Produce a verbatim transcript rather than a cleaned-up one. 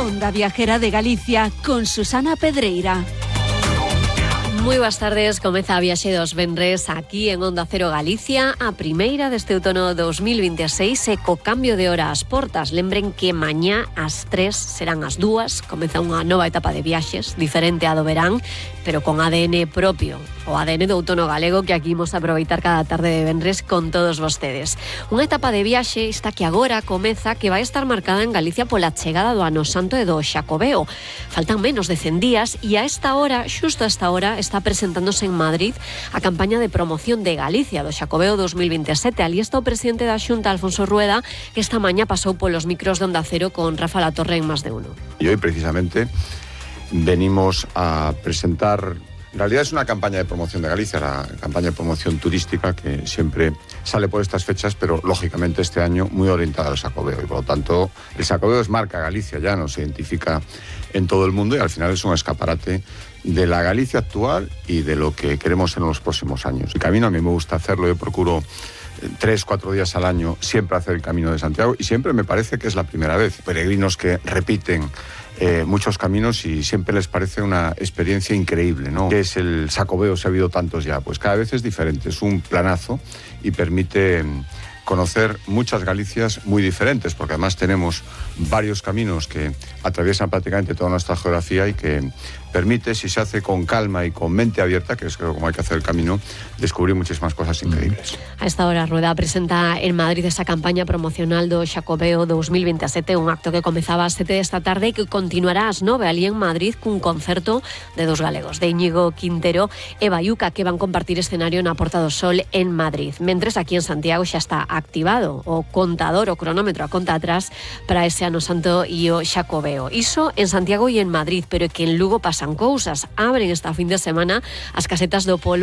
Onda Viajera de Galicia con Susana Pedreira. Moi boas tardes, comeza a viaxe dos venres aquí en Onda Cero Galicia, a primeira deste outono dos mil vinte e seis e co cambio de hora ás portas. Lembren que mañá ás tres serán as dúas, comeza unha nova etapa de viaxes, diferente á do verán, pero con A D N propio, o A D N do outono galego que aquí imos aproveitar cada tarde de venres con todos vostedes. Unha etapa de viaxe esta que agora comeza, que vai estar marcada en Galicia pola chegada do Ano Santo e do Xacobeo. Faltan menos de cen días e a esta hora, xusto a esta hora, está presentándose en Madrid a campaña de promoción de Galicia do Xacobeo dos mil vinte e sete. Ali está o presidente da Xunta, Alfonso Rueda, que esta mañá pasou polos micros de Onda Cero con Rafa Latorre en Más de Uno. Y hoy precisamente venimos a presentar, en realidad es una campaña de promoción de Galicia, la campaña de promoción turística que siempre sale por estas fechas, pero lógicamente este año muy orientada al Xacobeo y por lo tanto el Xacobeo es marca Galicia, ya nos identifica en todo el mundo y al final es un escaparate de la Galicia actual y de lo que queremos en los próximos años. El camino a mí me gusta hacerlo, yo procuro tres, cuatro días al año siempre hacer el Camino de Santiago y siempre me parece que es la primera vez. Peregrinos que repiten eh, muchos caminos y siempre les parece una experiencia increíble, ¿no? ¿Qué es el Xacobeo si ha habido tantos ya? Pues cada vez es diferente, es un planazo y permite conocer muchas Galicias muy diferentes, porque además tenemos varios caminos que atraviesan prácticamente toda nuestra geografía y que permite, si se hace con calma y con mente abierta, que es creo como hay que hacer el camino, descubrir muchísimas cosas increíbles. A esta hora, Rueda presenta en Madrid esa campaña promocional do Xacobeo dos mil vinte e sete, un acto que comezaba ás sete desta tarde e que continuará ás nove ali en Madrid cun concerto de dos galegos, de Íñigo Quintero e Bayuca, que van compartir escenario na Porta do Sol en Madrid. Mentres aquí en Santiago xa está activado o contador, o cronómetro a conta atrás para ese Ano Santo e o Xacobeo. Iso en Santiago e en Madrid, pero que en Lugo pasan cousas. Abren esta fin de semana as casetas do Polvo